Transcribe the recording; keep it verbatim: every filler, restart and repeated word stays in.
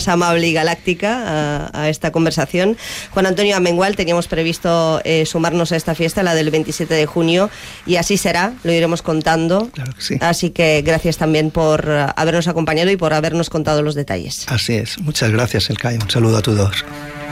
más amable y galáctica a, a esta conversación. Juan Antonio Amengual, teníamos previsto eh, sumarnos a esta fiesta, la del veintisiete de junio, y así será, lo iremos contando. Claro que sí. Así que gracias también por habernos acompañado y por habernos contado los detalles. Así es. Muchas gracias, Elcay. Un saludo a todos.